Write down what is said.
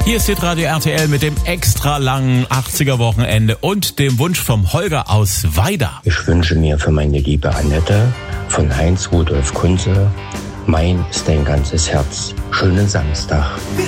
Hier ist Hitradio RTL mit dem extra langen 80er-Wochenende und dem Wunsch vom Holger aus Weida. Ich wünsche mir für meine liebe Annette von Heinz Rudolf Kunze, mein ist dein ganzes Herz. Schönen Samstag. Wir